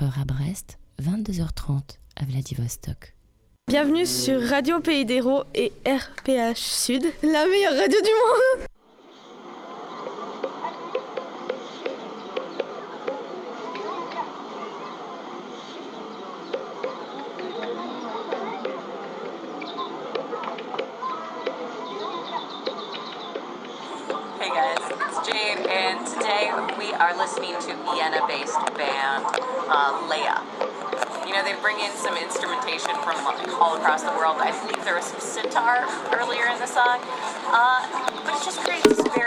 24h à Brest, 22h30 à Vladivostok. Bienvenue sur Radio Pays d'Hérault et RPH Sud, la meilleure radio du monde. Hey guys, it's Jade, and today we are listening to Vienna-based band Leia. You know, they bring in some instrumentation from all across the world. I believe there was some sitar earlier in the song, but it just creates this very